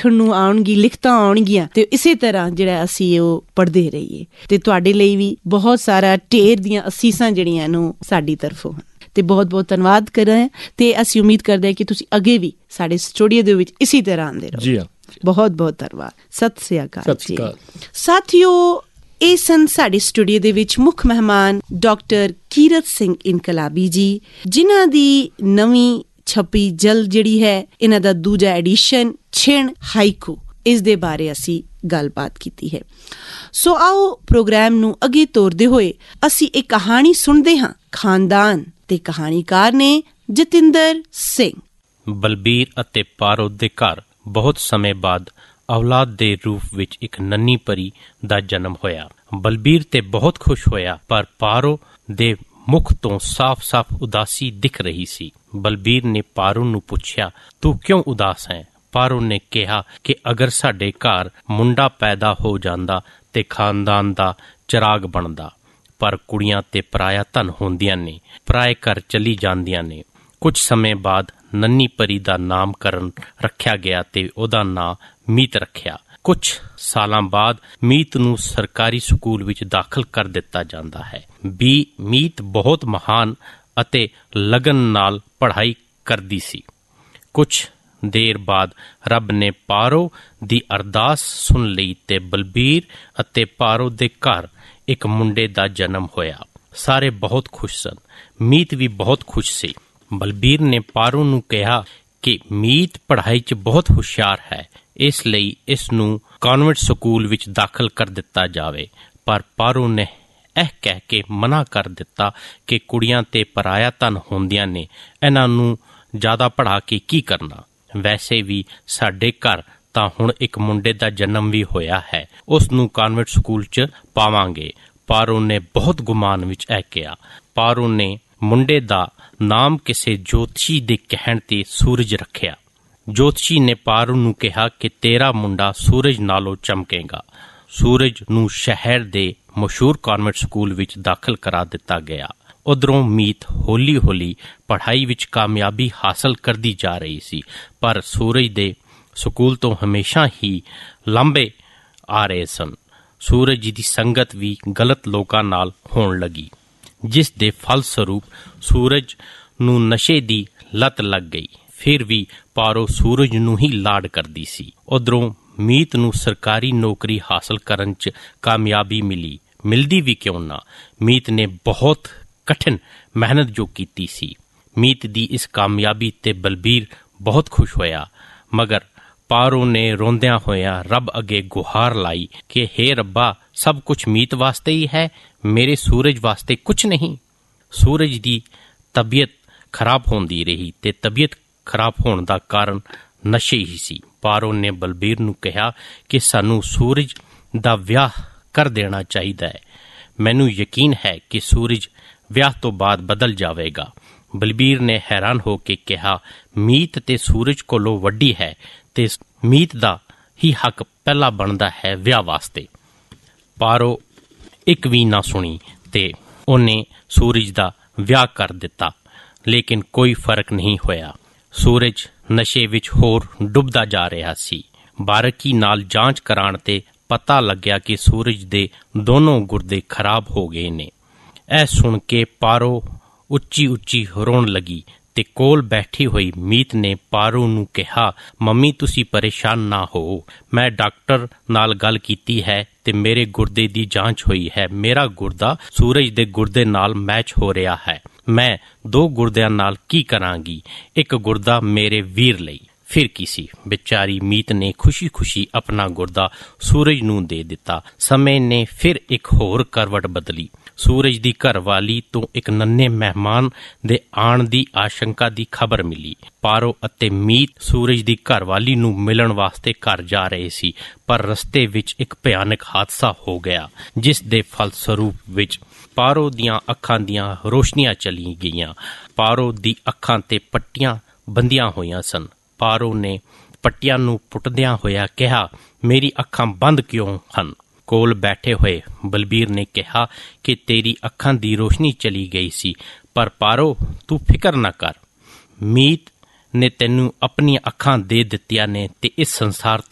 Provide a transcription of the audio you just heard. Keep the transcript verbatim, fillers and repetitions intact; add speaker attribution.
Speaker 1: ਲਿਖਣ ਨੂੰ ਆਉਣਗੀ, ਲਿਖਤਾਂ ਆਉਣਗੀਆਂ ਤੇ ਇਸੇ ਤਰ੍ਹਾਂ ਜਿਹੜਾ ਅਸੀਂ ਉਹ ਪੜ੍ਹਦੇ ਰਹੀਏ। ਤੇ ਤੁਹਾਡੇ ਲਈ ਵੀ ਬਹੁਤ ਸਾਰਾ ਢੇਰ ਦੀਆਂ ਅਸੀਸਾਂ ਜਿਹੜੀਆਂ ਨੂੰ ਸਾਡੀ ਤਰਫੋਂ ਹਨ ਤੇ ਬਹੁਤ ਬਹੁਤ ਧੰਨਵਾਦ ਕਰ ਰਹੇ ਹਾਂ ਤੇ ਅਸੀਂ ਉਮੀਦ ਕਰਦੇ ਹਾਂ ਕਿ ਤੁਸੀਂ ਅੱਗੇ ਵੀ ਸਾਡੇ ਸਟੂਡੀਓ ਦੇ ਵਿੱਚ ਇਸੇ ਤਰ੍ਹਾਂ ਆਉਂਦੇ ਰਹੋ।
Speaker 2: ਜੀ ਹਾਂ,
Speaker 1: ਬਹੁਤ ਬਹੁਤ ਧੰਨਵਾਦ। ਸਤਿ ਸ੍ਰੀ ਅਕਾਲ
Speaker 2: ਸਤਿ ਸ੍ਰੀ ਅਕਾਲ
Speaker 1: ਸਾਥੀਓ। ਇਹ ਸਨ ਸਾਡੇ ਸਟੂਡੀਓ ਦੇ ਵਿੱਚ ਮੁੱਖ ਮਹਿਮਾਨ ਡਾਕਟਰ ਕੀਰਤ ਸਿੰਘ ਇਨਕਲਾਬੀ ਜੀ, ਜਿਨ੍ਹਾਂ ਦੀ ਨਵੀਂ ਛਪੀ ਜਲ ਜਿਹੜੀ ਹੈ, ਇਹਨਾਂ ਦਾ ਦੂਜਾ ਐਡੀਸ਼ਨ ਛਿਣ ਹਾਈਕੂ, ਇਸ ਦੇ ਬਾਰੇ ਅਸੀਂ ਗੱਲਬਾਤ ਕੀਤੀ ਹੈ। ਸੋ ਆਓ ਪ੍ਰੋਗਰਾਮ ਨੂੰ ਅੱਗੇ ਤੋਰਦੇ ਹੋਏ ਅਸੀਂ ਇੱਕ ਕਹਾਣੀ ਸੁਣਦੇ ਹਾਂ। ਖਾਨਦਾਨ ਤੇ ਕਹਾਣੀਕਾਰ ਨੇ ਜਤਿੰਦਰ ਸਿੰਘ।
Speaker 3: ਬਲਬੀਰ ਅਤੇ ਪਾਰੋ ਦੇ ਘਰ ਬਹੁਤ ਸਮੇਂ ਬਾਅਦ ਔਲਾਦ ਦੇ ਰੂਪ ਵਿੱਚ ਇੱਕ ਨੰਨੀ ਪਰੀ ਦਾ ਜਨਮ ਹੋਇਆ। ਬਲਬੀਰ ਤੇ ਬਹੁਤ ਖੁਸ਼ ਹੋਇਆ, ਪਰ ਪਾਰੋ ਦੇ ਮੁਖ ਤੋਂ ਸਾਫ਼-ਸਾਫ਼ ਉਦਾਸੀ ਦਿਖ ਰਹੀ ਸੀ। ਬਲਬੀਰ ਨੇ ਪਾਰੋ ਨੂੰ ਪੁੱਛਿਆ, ਤੂੰ ਕਿਉਂ ਉਦਾਸ ਹੈ? ਪਾਰੋ ਨੇ ਕਿਹਾ ਕਿ ਅਗਰ ਸਾਡੇ ਘਰ ਮੁੰਡਾ ਪੈਦਾ ਹੋ ਜਾਂਦਾ ਤੇ ਖਾਨਦਾਨ ਦਾ ਚਿਰਾਗ ਬਣਦਾ, ਪਰ ਕੁੜੀਆਂ ਤੇ ਪਰਾਇਆ ਧਨ ਹੁੰਦੀਆਂ ਨੇ, ਪਰਾਏ ਘਰ ਚਲੀ ਜਾਂਦੀਆਂ ਨੇ। ਕੁਝ ਸਮੇਂ ਬਾਅਦ ਨੰਨੀ ਪਰੀ ਦਾ ਨਾਮਕਰਨ ਰੱਖਿਆ ਗਿਆ ਤੇ ਉਹਦਾ ਨਾਂ ਮੀਤ ਰੱਖਿਆ। ਕੁਝ ਸਾਲਾਂ ਬਾਅਦ ਮੀਤ ਨੂੰ ਸਰਕਾਰੀ ਸਕੂਲ ਵਿੱਚ ਦਾਖਲ ਕਰ ਦਿੱਤਾ ਜਾਂਦਾ ਹੈ। ਵੀ ਮੀਤ ਬਹੁਤ ਮਹਾਨ ਅਤੇ ਲਗਨ ਨਾਲ ਪੜ੍ਹਾਈ ਕਰਦੀ ਸੀ। ਕੁਝ ਦੇਰ ਬਾਅਦ ਰੱਬ ਨੇ ਪਾਰੋ ਦੀ ਅਰਦਾਸ ਸੁਣ ਲਈ ਤੇ ਬਲਬੀਰ ਅਤੇ ਪਾਰੋ ਦੇ ਘਰ ਇੱਕ ਮੁੰਡੇ ਦਾ ਜਨਮ ਹੋਇਆ। ਸਾਰੇ ਬਹੁਤ ਖੁਸ਼ ਸਨ। ਮੀਤ ਵੀ ਬਹੁਤ ਖੁਸ਼ ਸੀ। ਬਲਬੀਰ ਨੇ ਪਾਰੋ ਨੂੰ ਕਿਹਾ ਕਿ ਮੀਤ ਪੜ੍ਹਾਈ 'ਚ ਬਹੁਤ ਹੁਸ਼ਿਆਰ ਹੈ, ਇਸ ਲਈ ਇਸ ਨੂੰ ਕਾਨਵੈਂਟ ਸਕੂਲ ਵਿੱਚ ਦਾਖਲ ਕਰ ਦਿੱਤਾ ਜਾਵੇ। ਪਰ ਪਾਰੋ ਨੇ ਇਹ ਕਹਿ ਕੇ ਮਨਾ ਕਰ ਦਿੱਤਾ ਕਿ ਕੁੜੀਆਂ ਤੇ ਪਰਾਇਆ ਧਨ ਹੁੰਦੀਆਂ ਨੇ, ਇਹਨਾਂ ਨੂੰ ਜ਼ਿਆਦਾ ਪੜ੍ਹਾ ਕੇ ਕੀ ਕਰਨਾ। ਵੈਸੇ ਵੀ ਸਾਡੇ ਘਰ ਤਾਂ ਹੁਣ ਇੱਕ ਮੁੰਡੇ ਦਾ ਜਨਮ ਵੀ ਹੋਇਆ ਹੈ, ਉਸ ਨੂੰ ਕਾਨਵੈਂਟ ਸਕੂਲ 'ਚ ਪਾਵਾਂਗੇ। ਪਾਰੋ ਨੇ ਬਹੁਤ ਗੁਮਾਨ ਵਿੱਚ ਇਹ ਕਿਹਾ। ਪਾਰੋ ਨੇ ਮੁੰਡੇ ਦਾ ਨਾਮ ਕਿਸੇ ਜੋਤਸ਼ੀ ਦੇ ਕਹਿਣ ਤੇ ਸੂਰਜ ਰੱਖਿਆ। ਜੋਤਸ਼ੀ ਨੇ ਪਾਰੋ ਨੂੰ ਕਿਹਾ ਕਿ ਤੇਰਾ ਮੁੰਡਾ ਸੂਰਜ ਨਾਲੋਂ ਚਮਕੇਗਾ। ਸੂਰਜ ਨੂੰ ਸ਼ਹਿਰ ਦੇ ਮਸ਼ਹੂਰ ਕਾਨਵੈਂਟ ਸਕੂਲ ਵਿੱਚ ਦਾਖਲ ਕਰਾ ਦਿੱਤਾ ਗਿਆ। ਉਧਰੋਂ ਮੀਤ ਹੌਲੀ ਹੌਲੀ ਪੜ੍ਹਾਈ ਵਿੱਚ ਕਾਮਯਾਬੀ ਹਾਸਲ ਕਰਦੀ ਜਾ ਰਹੀ ਸੀ, ਪਰ ਸੂਰਜ ਦੇ ਸਕੂਲ ਤੋਂ ਹਮੇਸ਼ਾ ਹੀ ਲਾਂਭੇ ਆ ਰਹੇ ਸਨ। ਸੂਰਜ ਦੀ ਸੰਗਤ ਵੀ ਗਲਤ ਲੋਕਾਂ ਨਾਲ ਹੋਣ ਲੱਗੀ, ਜਿਸ ਦੇ ਫਲਸਰੂਪ ਸੂਰਜ ਨੂੰ ਨਸ਼ੇ ਦੀ ਲਤ ਲੱਗ ਗਈ। ਫਿਰ ਵੀ ਪਾਰੋ ਸੂਰਜ ਨੂੰ ਹੀ ਲਾਡ ਕਰਦੀ ਸੀ। ਉਧਰੋਂ ਮੀਤ ਨੂੰ ਸਰਕਾਰੀ ਨੌਕਰੀ ਹਾਸਲ ਕਰਨ 'ਚ ਕਾਮਯਾਬੀ ਮਿਲੀ। ਮਿਲਦੀ ਵੀ ਕਿਉਂ ਨਾ, ਮੀਤ ਨੇ ਬਹੁਤ ਕਠਿਨ ਮਿਹਨਤ ਜੋ ਕੀਤੀ ਸੀ। ਮੀਤ ਦੀ ਇਸ ਕਾਮਯਾਬੀ ਤੇ ਬਲਬੀਰ ਬਹੁਤ ਖੁਸ਼ ਹੋਇਆ, ਮਗਰ ਪਾਰੋ ਨੇ ਰੋਂਦਿਆਂ ਹੋਇਆਂ ਰੱਬ ਅੱਗੇ ਗੁਹਾਰ ਲਾਈ ਕਿ ਹੇ ਰੱਬਾ, ਸਭ ਕੁਝ ਮੀਤ ਵਾਸਤੇ ਹੀ ਹੈ, ਮੇਰੇ ਸੂਰਜ ਵਾਸਤੇ ਕੁਝ ਨਹੀਂ। ਸੂਰਜ ਦੀ ਤਬੀਅਤ ਖਰਾਬ ਹੁੰਦੀ ਰਹੀ ਤੇ ਤਬੀਅਤ ਖਰਾਬ ਹੋਣ ਦਾ ਕਾਰਨ ਨਸ਼ੇ ਹੀ ਸੀ। ਪਾਰੋ ਨੇ ਬਲਬੀਰ ਨੂੰ ਕਿਹਾ ਕਿ ਸਾਨੂੰ ਸੂਰਜ ਦਾ ਵਿਆਹ ਕਰ ਦੇਣਾ ਚਾਹੀਦਾ ਹੈ। ਮੈਨੂੰ ਯਕੀਨ ਹੈ ਕਿ ਸੂਰਜ ਵਿਆਹ ਤੋਂ ਬਾਅਦ ਬਦਲ ਜਾਵੇਗਾ। ਬਲਬੀਰ ਨੇ ਹੈਰਾਨ ਹੋ ਕੇ ਕਿਹਾ, ਮੀਤ ਤੇ ਸੂਰਜ ਕੋਲੋਂ ਵੱਡੀ ਹੈ ਤੇ ਮੀਤ ਦਾ ਹੀ ਹੱਕ ਪਹਿਲਾਂ ਬਣਦਾ ਹੈ ਵਿਆਹ ਵਾਸਤੇ। ਪਾਰੋ ਇੱਕ ਵੀ ਨਾ ਸੁਣੀ ਤੇ ਉਹਨੇ ਸੂਰਜ ਦਾ ਵਿਆਹ ਕਰ ਦਿੱਤਾ, ਲੇਕਿਨ ਕੋਈ ਫਰਕ ਨਹੀਂ ਹੋਇਆ। ਸੂਰਜ ਨਸ਼ੇ ਵਿੱਚ ਹੋਰ ਡੁੱਬਦਾ ਜਾ ਰਿਹਾ ਸੀ। ਬਾਰੀਕੀ ਨਾਲ ਜਾਂਚ ਕਰਾਉਣ ਤੇ ਪਤਾ ਲੱਗਿਆ ਕਿ ਸੂਰਜ ਦੇ ਦੋਨੋਂ ਗੁਰਦੇ ਖਰਾਬ ਹੋ ਗਏ ਨੇ। ਇਹ ਸੁਣ ਕੇ ਪਾਰੋ ਉੱਚੀ ਉੱਚੀ ਰੋਣ ਲੱਗੀ ਤੇ ਕੋਲ ਬੈਠੀ ਹੋਈ ਮੀਤ ਨੇ ਪਾਰੋ ਨੂੰ ਕਿਹਾ, ਮੰਮੀ ਤੁਸੀਂ ਪਰੇਸ਼ਾਨ ਨਾ ਹੋ, ਮੈਂ ਡਾਕਟਰ ਨਾਲ ਗੱਲ ਕੀਤੀ ਹੈ ਤੇ ਮੇਰੇ ਗੁਰਦੇ ਦੀ ਜਾਂਚ ਹੋਈ ਹੈ। ਮੇਰਾ ਗੁਰਦਾ ਸੂਰਜ ਦੇ ਗੁਰਦੇ ਨਾਲ ਮੈਚ ਹੋ ਰਿਹਾ ਹੈ। ਮੈਂ ਦੋ ਗੁਰਦਿਆਂ ਨਾਲ ਕੀ ਕਰਾਂਗੀ? ਇੱਕ ਗੁਰਦਾ ਮੇਰੇ ਵੀਰ ਲਈ। ਫਿਰ ਕੀ ਸੀ, ਵਿਚਾਰੀ ਮੀਤ ਨੇ ਖੁਸ਼ੀ ਖੁਸ਼ੀ ਆਪਣਾ ਗੁਰਦਾ ਸੂਰਜ ਨੂੰ ਦੇ ਦਿੱਤਾ। ਸਮੇਂ ਨੇ ਫਿਰ ਇੱਕ ਹੋਰ ਕਰਵਟ ਬਦਲੀ। ਸੂਰਜ ਦੀ ਘਰਵਾਲੀ ਤੋਂ ਇੱਕ ਨੰਨੇ ਮਹਿਮਾਨ ਦੇ ਆਉਣ ਦੀ ਆਸ਼ੰਕਾ ਦੀ ਖਬਰ ਮਿਲੀ। ਪਾਰੋ ਅਤੇ ਮੀਤ ਸੂਰਜ ਦੀ ਘਰਵਾਲੀ ਨੂੰ ਮਿਲਣ ਵਾਸਤੇ ਘਰ ਜਾ ਰਹੇ ਸੀ, ਪਰ ਰਸਤੇ ਵਿੱਚ ਇੱਕ ਭਿਆਨਕ ਹਾਦਸਾ ਹੋ ਗਿਆ, ਜਿਸ ਦੇ ਫਲਸਰੂਪ ਵਿੱਚ ਪਾਰੋ ਦੀਆਂ ਅੱਖਾਂ ਦੀਆਂ ਰੋਸ਼ਨੀਆਂ ਚਲੀ ਗਈਆਂ। ਪਾਰੋ ਦੀ ਅੱਖਾਂ ਤੇ ਪੱਟੀਆਂ ਬੰਦੀਆਂ ਹੋਈਆਂ ਸਨ। ਪਾਰੋ ਨੇ ਪੱਟੀਆਂ ਨੂੰ ਪੁੱਟਦਿਆਂ ਹੋਇਆ ਕਿਹਾ, ਮੇਰੀ ਅੱਖਾਂ ਬੰਦ ਕਿਉਂ ਹਨ? ਕੋਲ ਬੈਠੇ ਹੋਏ ਬਲਬੀਰ ਨੇ ਕਿਹਾ ਕਿ ਤੇਰੀ ਅੱਖਾਂ ਦੀ ਰੋਸ਼ਨੀ ਚਲੀ ਗਈ ਸੀ, ਪਰ ਪਾਰੋ ਤੂੰ ਫਿਕਰ ਨਾ ਕਰ, ਮੀਤ ਨੇ ਤੈਨੂੰ ਆਪਣੀਆਂ ਅੱਖਾਂ ਦੇ ਦਿੱਤੀਆਂ ਨੇ ਤੇ ਇਸ ਸੰਸਾਰ